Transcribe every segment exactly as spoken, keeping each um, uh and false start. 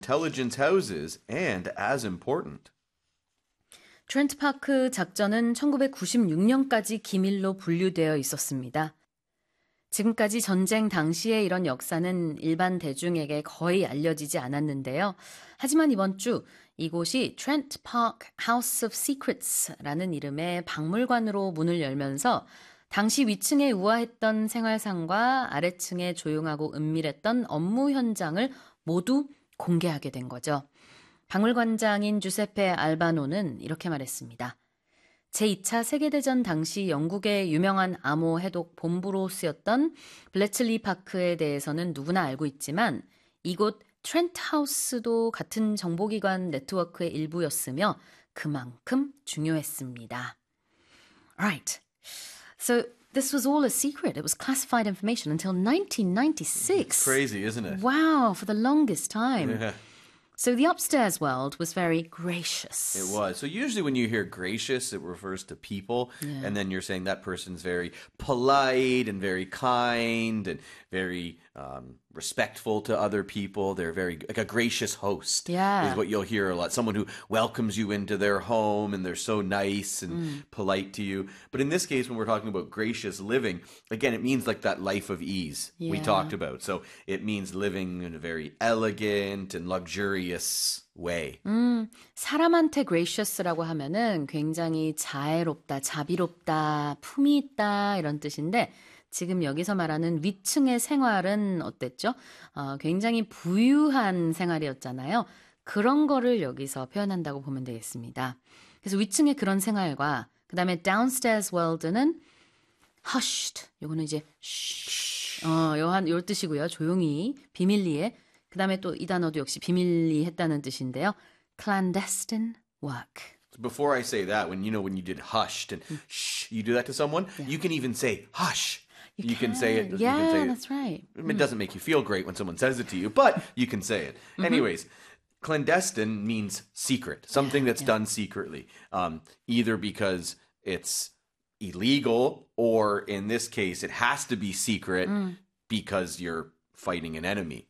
intelligence houses and as important. 트렌트 파크 작전은 천구백구십육 년까지 기밀로 분류되어 있었습니다. 지금까지 전쟁 당시에 이런 역사는 일반 대중에게 거의 알려지지 않았는데요. 하지만 이번 주 이곳이 트렌트 파크 House of Secrets라는 이름의 박물관으로 문을 열면서 당시 위층에 우아했던 생활상과 아래층에 조용하고 은밀했던 업무 현장을 모두 공개하게 된 거죠. 박물관장인 주세페 알바노는 이렇게 말했습니다. 제이 차 세계대전 당시 영국의 유명한 암호 해독 본부로 쓰였던 블래틀리 파크에 대해서는 누구나 알고 있지만 이곳 트렌트 하우스도 같은 정보기관 네트워크의 일부였으며 그만큼 중요했습니다. Alright. So this was all a secret. It was classified information until nineteen ninety-six. It's crazy, isn't it? Wow, for the longest time. Yeah. So the upstairs world was very gracious. It was. So usually when you hear gracious, it refers to people. Yeah. And then you're saying that person's very polite and very kind and very um, respectful to other people. They're very, like a gracious host Yeah. is what you'll hear a lot. Someone who welcomes you into their home and they're so nice and Mm. polite to you. But in this case, when we're talking about gracious living, again, it means like that life of ease we Yeah. talked about. So it means living in a very elegant and luxurious way. 음, 사람한테 gracious라고 하면은 굉장히 자애롭다, 자비롭다, 품이 있다 이런 뜻인데 지금 여기서 말하는 위층의 생활은 어땠죠? 어, 굉장히 부유한 생활이었잖아요. 그런 거를 여기서 표현한다고 보면 되겠습니다. 그래서 위층의 그런 생활과 그 다음에 downstairs world는 hushed, 요거는 이제 쉬, 어, 요한 요 뜻이고요. 조용히, 비밀리에. 그 다음에 또 이 단어도 역시 비밀리 했다는 뜻인데요. clandestine work. Before I say that, when you know when you did hushed and shh, you do that to someone, you can even say hush. You, can. say it. Yeah, you can say that's it. right. I mean, it doesn't make you feel great when someone says it to you, but you can say it. Anyways, clandestine means secret, something that's done secretly, um, either because it's illegal or in this case, it has to be secret because you're fighting an enemy.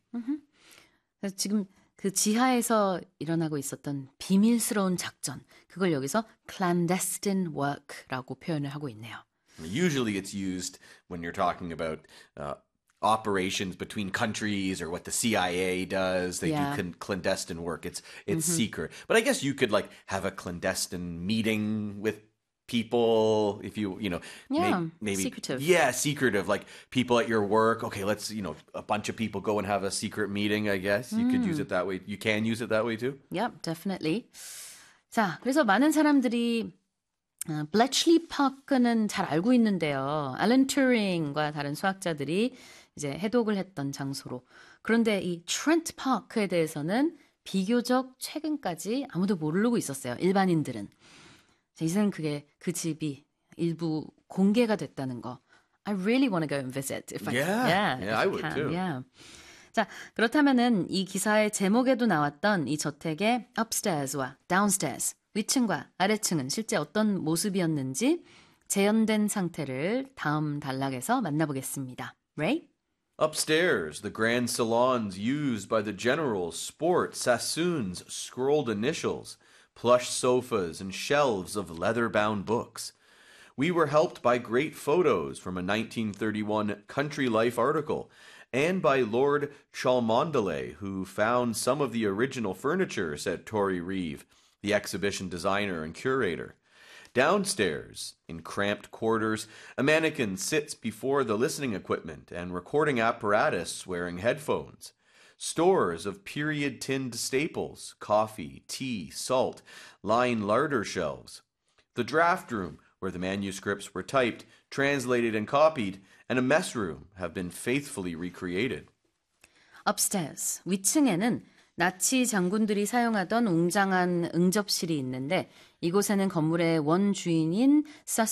그래서 지금 그 지하에서 일어나고 있었던 비밀스러운 작전, 그걸 여기서 clandestine work라고 표현을 하고 있네요. Usually it's used when you're talking about uh, operations between countries or what the C I A does. They Yeah. do con- clandestine work. It's it's secret. But I guess you could like have a clandestine meeting with people if you, you know, Yeah, may- maybe secretive. Yeah, secretive, like people at your work. Okay, let's, you know, a bunch of people go and have a secret meeting, I guess. You could use it that way. You can use it that way too. Yep, definitely. 자, 그래서 많은 사람들이 어, 블래чл리 파크는 잘 알고 있는데요. 앨런 튜링과 다른 수학자들이 이제 해독을 했던 장소로. 그런데 이 트렌트 파크에 대해서는 비교적 최근까지 아무도 모르고 있었어요. 일반인들은. 자, 이제는 그게 그 집이 일부 공개가 됐다는 거. I really want to go and visit. If I, Yeah, yeah, yeah, if I would can. too. Yeah. 자, 그렇다면은 이 기사의 제목에도 나왔던 이 저택의 upstairs와 downstairs, 위층과 아래층은 실제 어떤 모습이었는지 재현된 상태를 다음 단락에서 만나보겠습니다. Ray? Upstairs, the grand salons used by the generals sport Sassoon's scrolled initials, plush sofas, and shelves of leather-bound books. We were helped by great photos from a nineteen thirty-one Country Life article and by Lord Cholmondeley, who found some of the original furniture, said Tory Reeve, the exhibition designer and curator. Downstairs, in cramped quarters, a mannequin sits before the listening equipment and recording apparatus wearing headphones. Stores of period tinned staples, coffee, tea, salt, line larder shelves. The draft room, where the manuscripts were typed, translated, and copied, and a mess room have been faithfully recreated. upstairs, 위층에는 나치 장군들이 사용하던 웅장한 응접실이 있는데 이곳에는 건물의 원주인인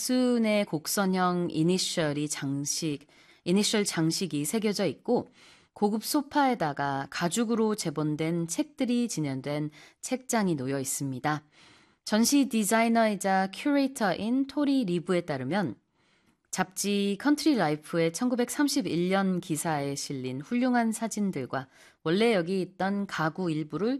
사순의 곡선형 이니셜이 장식, 이니셜 장식이 새겨져 있고 고급 소파에다가 가죽으로 재본된 책들이 진열된 책장이 놓여 있습니다. 전시 디자이너이자 큐레이터인 토리 리브에 따르면 잡지 컨트리 라이프의 천구백삼십일 년 기사에 실린 훌륭한 사진들과 원래 여기 있던 가구 일부를